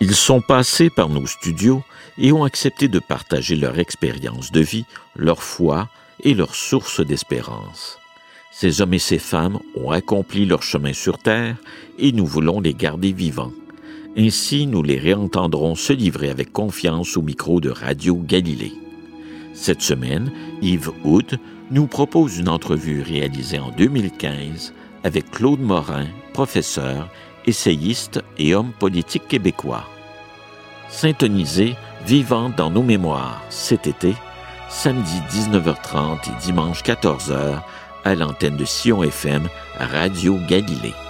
Ils sont passés par nos studios et ont accepté de partager leur expérience de vie, leur foi et leur source d'espérance. Ces hommes et ces femmes ont accompli leur chemin sur Terre et nous voulons les garder vivants. Ainsi, nous les réentendrons se livrer avec confiance au micro de Radio Galilée. Cette semaine, Yves Houd nous propose une entrevue réalisée en 2015 avec Claude Morin, professeur, essayiste et homme politique québécois. Syntonisez Vivant dans nos mémoires cet été, samedi 19h30 et dimanche 14h à l'antenne de Sion FM à Radio Galilée.